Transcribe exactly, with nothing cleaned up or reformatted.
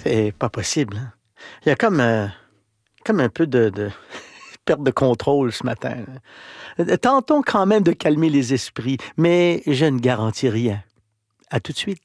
C'est pas possible. Hein? Il y a comme, euh, comme un peu de, de perte de contrôle ce matin. Tentons quand même de calmer les esprits, mais je ne garantis rien. À tout de suite.